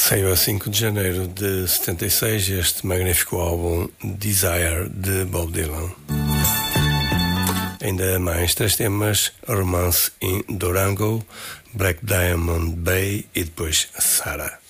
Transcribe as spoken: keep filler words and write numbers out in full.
Saiu a cinco de janeiro de setenta e seis este magnífico álbum Desire de Bob Dylan. Ainda mais três temas: Romance in Durango, Black Diamond Bay e depois Sarah.